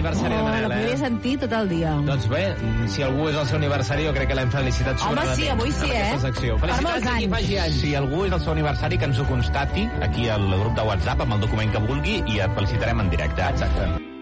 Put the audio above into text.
l'aniversari de Manel, la podria sentir tot el dia. Doncs bé, si algú és el seu aniversari, jo crec que l'hem felicitat sobradament. Home, sí, avui sí, Felicitats a qui faci anys. Si algú és el seu aniversari, que ens ho constati aquí al grup de WhatsApp amb el document que vulgui i et felicitarem en directe. Exacte.